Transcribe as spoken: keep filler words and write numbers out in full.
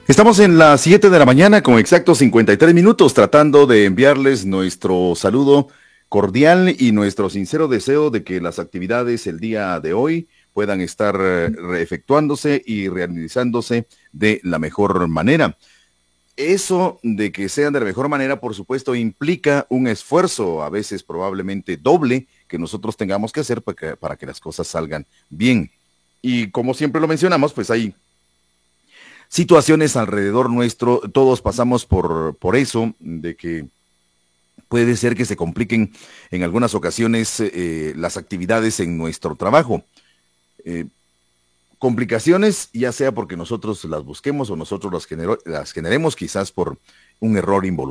Estamos en las siete de la mañana con exactos cincuenta y tres minutos tratando de enviarles nuestro saludo cordial y nuestro sincero deseo de que las actividades el día de hoy puedan estar eh, efectuándose y realizándose de la mejor manera. Eso de que sean de la mejor manera, por supuesto, implica un esfuerzo, a veces probablemente doble, que nosotros tengamos que hacer para que, para que las cosas salgan bien. Y como siempre lo mencionamos, pues hay situaciones alrededor nuestro, todos pasamos por, por eso, de que puede ser que se compliquen en algunas ocasiones eh, las actividades en nuestro trabajo. Eh, complicaciones, ya sea porque nosotros las busquemos o nosotros las, genero, las generemos, quizás por un error involuntario.